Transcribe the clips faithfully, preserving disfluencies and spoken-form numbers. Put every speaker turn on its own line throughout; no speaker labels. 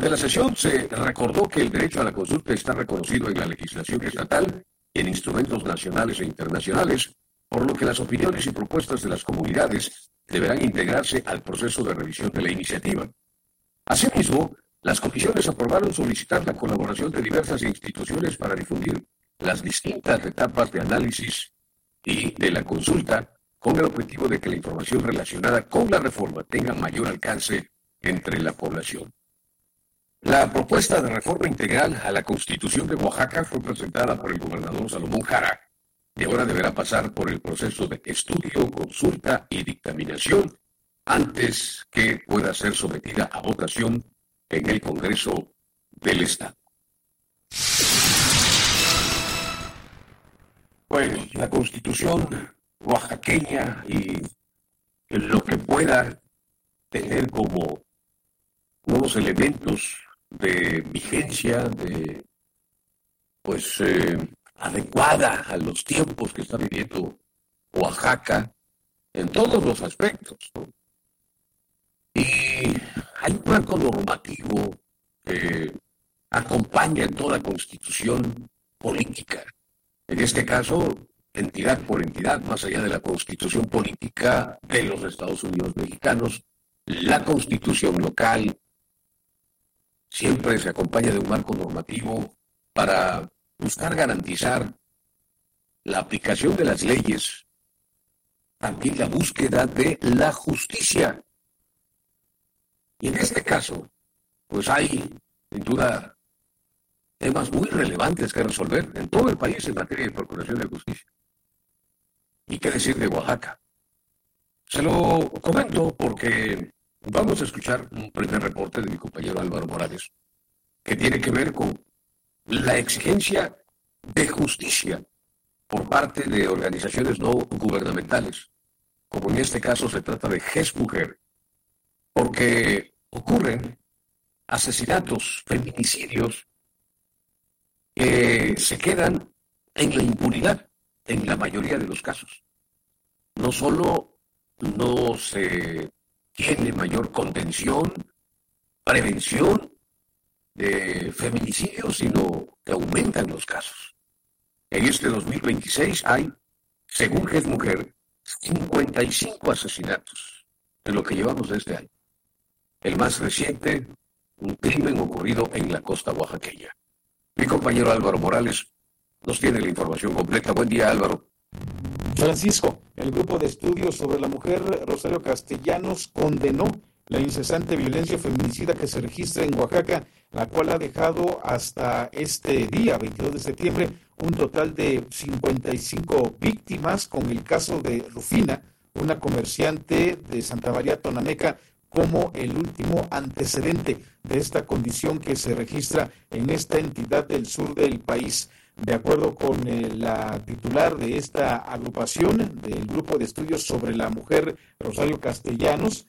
Durante la sesión se recordó que el derecho a la consulta está reconocido en la legislación estatal, en instrumentos nacionales e internacionales, por lo que las opiniones y propuestas de las comunidades deberán integrarse al proceso de revisión de la iniciativa. Asimismo, las comisiones aprobaron solicitar la colaboración de diversas instituciones para difundir las distintas etapas de análisis y de la consulta, con el objetivo de que la información relacionada con la reforma tenga mayor alcance entre la población. La propuesta de reforma integral a la Constitución de Oaxaca fue presentada por el gobernador Salomón Jara y ahora deberá pasar por el proceso de estudio, consulta y dictaminación antes que pueda ser sometida a votación en el Congreso del Estado. Bueno, la Constitución oaxaqueña y lo que pueda tener como nuevos elementos de vigencia, de pues eh, adecuada a los tiempos que está viviendo Oaxaca en todos los aspectos, ¿no? Y hay un marco normativo que acompaña en toda constitución política. En este caso, entidad por entidad, más allá de la constitución política de los Estados Unidos mexicanos, la constitución local siempre se acompaña de un marco normativo para buscar garantizar la aplicación de las leyes, también la búsqueda de la justicia. Y en este caso, pues hay, sin duda, temas muy relevantes que resolver en todo el país en materia de procuración de justicia. ¿Y qué decir de Oaxaca? Se lo comento porque vamos a escuchar un primer reporte de mi compañero Álvaro Morales, que tiene que ver con la exigencia de justicia por parte de organizaciones no gubernamentales, como en este caso se trata de G E S Mujer, porque ocurren asesinatos, feminicidios, que se quedan en la impunidad en la mayoría de los casos. No solo no se tiene mayor contención, prevención de feminicidios, sino que aumentan los casos. En este dos mil veintiséis hay, según G E S Mujer, cincuenta y cinco asesinatos en lo que llevamos de este año. El más reciente, un crimen ocurrido en la costa oaxaqueña. Mi compañero Álvaro Morales nos tiene la información completa. Buen día, Álvaro.
Francisco, el grupo de estudios sobre la mujer Rosario Castellanos condenó la incesante violencia feminicida que se registra en Oaxaca, la cual ha dejado hasta este día, veintidós de septiembre, un total de cincuenta y cinco víctimas, con el caso de Rufina, una comerciante de Santa María Tonameca, como el último antecedente de esta condición que se registra en esta entidad del sur del país. De acuerdo con eh, la titular de esta agrupación, del grupo de estudios sobre la mujer Rosario Castellanos,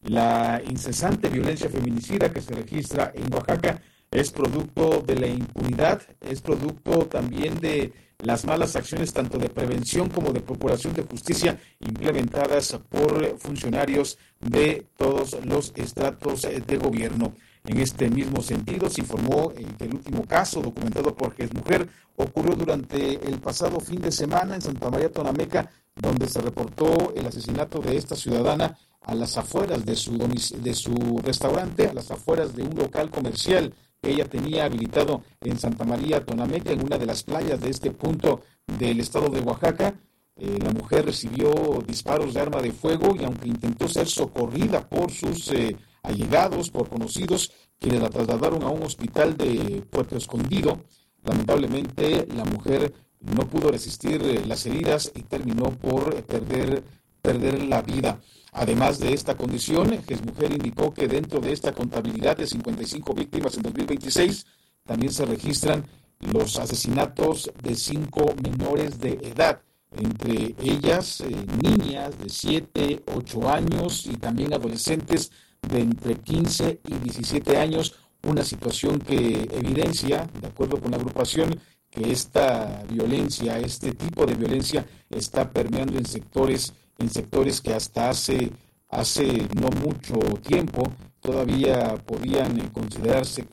la incesante violencia feminicida que se registra en Oaxaca es producto de la impunidad, es producto también de las malas acciones tanto de prevención como de procuración de justicia implementadas por funcionarios de todos los estratos de gobierno. En este mismo sentido, se informó que el último caso documentado por G E S Mujer ocurrió durante el pasado fin de semana en Santa María Tonameca, donde se reportó el asesinato de esta ciudadana a las afueras de su, domic- de su restaurante, a las afueras de un local comercial que ella tenía habilitado en Santa María Tonameca, en una de las playas de este punto del estado de Oaxaca. Eh, la mujer recibió disparos de arma de fuego y aunque intentó ser socorrida por sus eh, allegados, por conocidos, quienes la trasladaron a un hospital de Puerto Escondido, lamentablemente la mujer no pudo resistir eh, las heridas y terminó por perder, perder la vida. Además de esta condición, G E S Mujer indicó que dentro de esta contabilidad de cincuenta y cinco víctimas en dos mil veintiséis, también se registran los asesinatos de cinco menores de edad, entre ellas eh, niñas de siete, ocho años y también adolescentes de entre quince y diecisiete años, una situación que evidencia, de acuerdo con la agrupación, que esta violencia, este tipo de violencia está permeando en sectores, en sectores que hasta hace, hace no mucho tiempo todavía podían considerarse